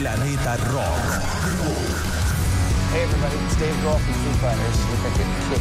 Planeta Rock. Hey everybody, it's Dave Grohl from Foo Fighters. If I could kick